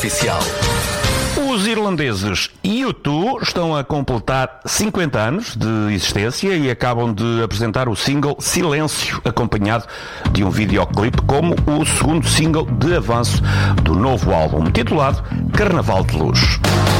Oficial. Os irlandeses U2 estão a completar 50 anos de existência e acabam de apresentar o single Silêncio, acompanhado de um videoclipe como o segundo single de avanço do novo álbum, titulado Carnaval de Luz.